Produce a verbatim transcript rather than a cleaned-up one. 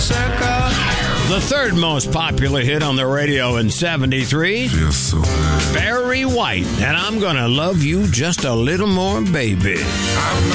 cerca. The third most popular hit on the radio in seventy-three, Feels so good. Barry White, and I'm gonna love you just a little more, baby. I'm